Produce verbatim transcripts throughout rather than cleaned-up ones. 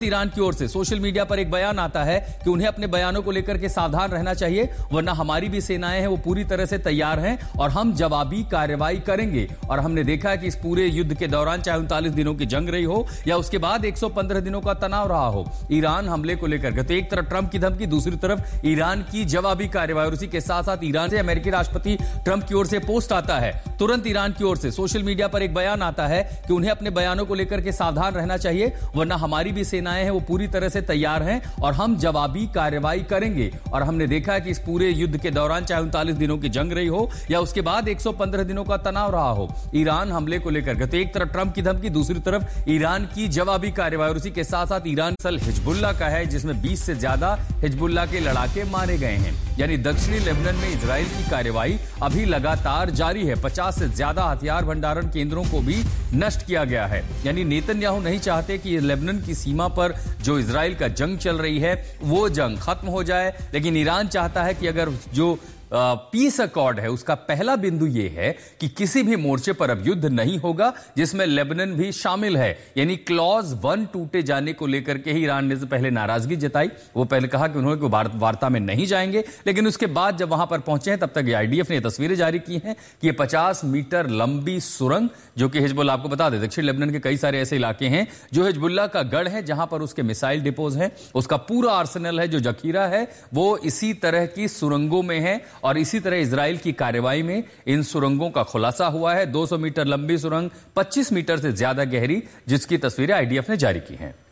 Iran की ओर से social media पर एक बयान आता है कि उन्हें अपने बयानों को लेकर के सावधान रहना चाहिए, वरना हमारी भी सेनाएं हैं वो पूरी तरह से तैयार हैं और हम जवाबी कार्रवाई करेंगे। और हमने देखा है कि इस पूरे युद्ध के दौरान चाहे उनतालीस दिनों की जंग रही हो या उसके बाद एक सौ पंद्रह दिनों का तनाव रहा हो, ईरान हमले को लेकर के तो एक तरफ ट्रंप की धमकी, दूसरी तरफ ईरान की जवाबी कार्रवाई और उसी के साथ साथ ईरान से अमेरिकी राष्ट्रपति ट्रंप की ओर से पोस्ट आता है। तुरंत ईरान की ओर से सोशल मीडिया पर एक बयान आता है कि उन्हें अपने बयानों को लेकर के सावधान रहना चाहिए, वरना हमारी भी सेनाएं हैं वो पूरी तरह से तैयार हैं और हम जवाबी कार्रवाई करेंगे। और हमने देखा है कि इस पूरे युद्ध के दौरान चाहे उनतालीस दिनों की जंग रही हो या उसके बाद एक सौ पंद्रह दिनों का तनाव रहा हो, ईरान हमले को लेकर के तो एक तरफ ट्रंप की धमकी, दूसरी तरफ ईरान की जवाबी कार्रवाई और उसी के साथ साथ ईरान सल हिजबुल्लाह का है जिसमें बीस से ज्यादा हिजबुल्लाह के लड़ाके मारे गए हैं। यानी दक्षिणी लेबनान में इजराइल की कार्रवाई अभी लगातार जारी है। पचास से ज्यादा हथियार भंडारण केंद्रों को भी नष्ट किया गया है। यानी नेतन्याहू नहीं चाहते कि लेबनान की सीमा पर जो इजराइल का जंग चल रही है वो जंग खत्म हो जाए, लेकिन ईरान चाहता है कि अगर जो पीस अकॉर्ड है उसका पहला बिंदु यह है कि किसी भी मोर्चे पर अब युद्ध नहीं होगा जिसमें लेबनान भी शामिल है। यानी क्लॉज वन टूटे जाने को लेकर के ही ईरान ने से पहले नाराजगी जताई। वो पहले कहा कि उन्होंने कोई वार्ता में नहीं जाएंगे, लेकिन उसके बाद जब वहां पर पहुंचे हैं तब तक आईडीएफ ने तस्वीरें जारी की हैं कि ये पचास मीटर लंबी सुरंग जो कि हिजबुल्लाह, आपको बता दें दक्षिण लेबनान के कई सारे ऐसे इलाके हैं जो हिजबुल्लाह का गढ़ है जहां पर उसके मिसाइल डिपोज हैं, उसका पूरा आर्सेनल है, जो जखीरा है वो इसी तरह की सुरंगों में है। और इसी तरह इजराइल की कार्रवाई में इन सुरंगों का खुलासा हुआ है। दो सौ मीटर लंबी सुरंग, पच्चीस मीटर से ज्यादा गहरी, जिसकी तस्वीरें आईडीएफ ने जारी की हैं।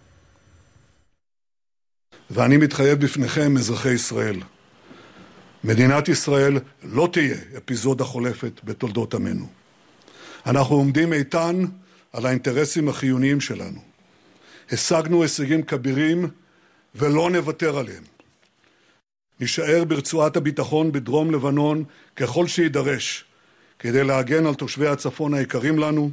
ואני מתחייב בפניכם, אזרחי ישראל, מדינת ישראל לא תהיה אפיזודה חולפת בתולדות עמנו. אנחנו עומדים איתן על האינטרסים החיוניים שלנו. השגנו הישגים כבירים ולא נוותר עליהם. נשאר ברצועת הביטחון בדרום לבנון ככל שידרש, כדי להגן על תושבי הצפון היקרים לנו.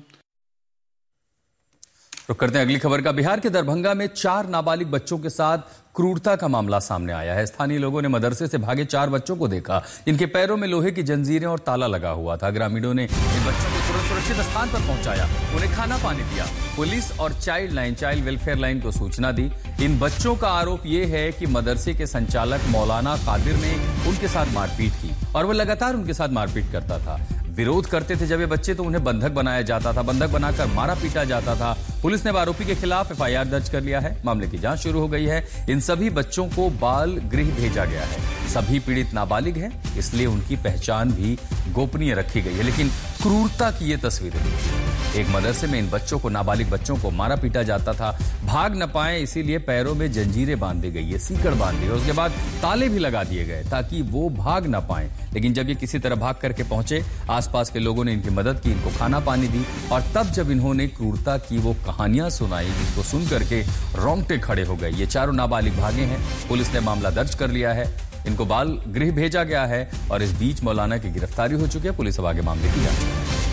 रुक करते हैं अगली खबर का। बिहार के दरभंगा में चार नाबालिग बच्चों के साथ क्रूरता का मामला सामने आया है। स्थानीय लोगों ने मदरसे से भागे चार बच्चों को देखा, इनके पैरों में लोहे की जंजीरें और ताला लगा हुआ था। ग्रामीणों ने इन बच्चों को तुरंत सुरक्षित स्थान पर पहुंचाया, उन्हें खाना पानी दिया। पुलिस और child line child welfare line को सूचना दी। इन बच्चों का आरोप यह है कि मदरसे के संचालक मौलाना कादिर ने उनके साथ मारपीट की और वह लगातार उनके साथ मारपीट करता था। विरोध करते थे जब ये बच्चे तो उन्हें बंधक बनाया जाता था, बंधक बनाकर मारा पीटा जाता था। पुलिस ने आरोपी के खिलाफ एफआईआर दर्ज कर लिया है। मामले की जांच शुरू हो गई है। इन सभी बच्चों को बाल गृह भेजा गया है। सभी पीड़ित नाबालिग हैं, इसलिए उनकी पहचान भी गोपनीय रखी गई है। लेकिन क्रूरता की ये तस्वीरें, एक मदरसे में इन बच्चों को, नाबालिग बच्चों को मारा पीटा जाता था। भाग न पाए इसीलिए पैरों में जंजीरें बांध दी गई, ये सीकड़ बांध दी, उसके बाद ताले भी लगा दिए गए ताकि वो भाग न पाए। लेकिन जब ये किसी तरह भाग करके पहुंचे, आसपास के लोगों ने इनकी मदद की, इनको खाना पानी दी और तब जब इन्होंने क्रूरता की वो कहानियां सुनाई जिसको सुन करके रोंगटे खड़े हो गए। ये चारों नाबालिग भागे हैं। पुलिस ने मामला दर्ज कर लिया है, इनको बाल गृह भेजा गया है और इस बीच मौलाना की गिरफ्तारी हो चुकी है। पुलिस अब आगे मामले की जांच कर रही है।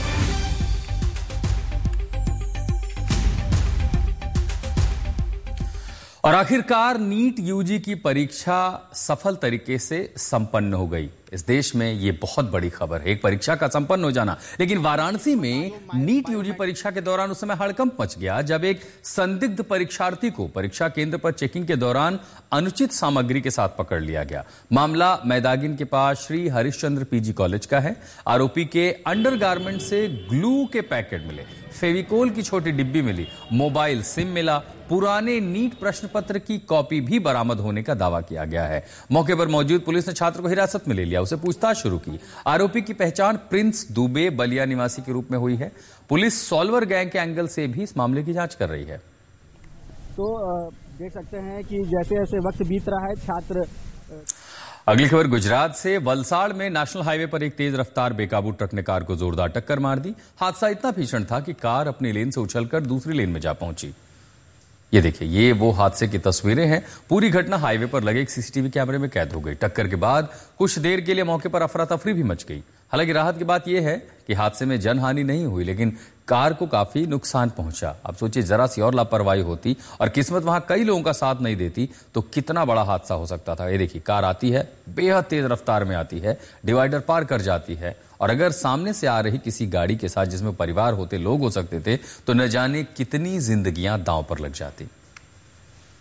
और आखिरकार नीट यूजी की परीक्षा सफल तरीके से संपन्न हो गई। इस देश में ये बहुत बड़ी खबर है, एक परीक्षा का संपन्न हो जाना। लेकिन वाराणसी में नीट यूजी परीक्षा के दौरान उस समय हड़कंप मच गया जब एक संदिग्ध परीक्षार्थी को परीक्षा केंद्र पर चेकिंग के दौरान अनुचित सामग्री के साथ पकड़ लिया गया। मामला मैदागिन के पास श्री हरिश्चंद्र पीजी कॉलेज का है। आरोपी के अंडरगारमेंट से ग्लू के पैकेट मिले, फेविकोल की छोटी डिब्बी मिली, मोबाइल सिम मिला, पुराने नीट प्रश्न पत्र की कॉपी भी बरामद होने का दावा किया गया है। मौके पर मौजूद पुलिस ने छात्र को हिरासत में ले लिया, उसे पूछताछ शुरू की। आरोपी की पहचान प्रिंस दुबे बलिया निवासी के रूप में हुई है। पुलिस सॉल्वर गैंग के एंगल से भी इस मामले की जांच कर रही है। तो देख सकते हैं कि जैसे जैसे वक्त बीत रहा है, छात्र अगली खबर गुजरात से। वलसाड़ में नेशनल हाईवे पर एक तेज रफ्तार बेकाबू ट्रक ने कार को जोरदार टक्कर मार दी। हादसा इतना भीषण था कि कार अपनी लेन से उछलकर दूसरी लेन में जा पहुंची। ये देखिए, ये वो हादसे की तस्वीरें हैं। पूरी घटना हाईवे पर लगे एक सीसीटीवी कैमरे में कैद हो गई। टक्कर के बाद कुछ देर के लिए मौके पर अफरा तफरी भी मच गई। हालांकि राहत की बात यह है कि हादसे में जनहानि नहीं हुई, लेकिन कार को काफी नुकसान पहुंचा। आप सोचिए, जरा सी और लापरवाही होती और किस्मत वहां कई लोगों का साथ नहीं देती तो कितना बड़ा हादसा हो सकता था। ये देखिए, कार आती है, बेहद तेज रफ्तार में आती है, डिवाइडर पार कर जाती है और अगर सामने से आ रही किसी गाड़ी के साथ जिसमें परिवार होते, लोग हो सकते थे, तो न जाने कितनी जिंदगियां दांव पर लग जाती।